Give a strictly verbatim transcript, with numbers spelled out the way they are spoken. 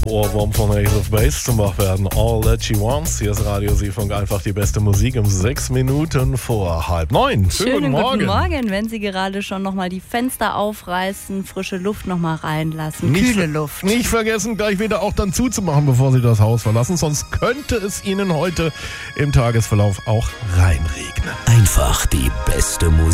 Ohrwurm von Ace of Base zum Wachwerden. All That She Wants. Hier ist Radio Siefunk, einfach die beste Musik um sechs Minuten vor halb neun. Schönen, Schönen guten Morgen. Guten Morgen, wenn Sie gerade schon nochmal die Fenster aufreißen, frische Luft nochmal reinlassen, nicht, kühle Luft. Nicht vergessen, gleich wieder auch dann zuzumachen, bevor Sie das Haus verlassen, sonst könnte es Ihnen heute im Tagesverlauf auch reinregnen. Einfach die beste Musik.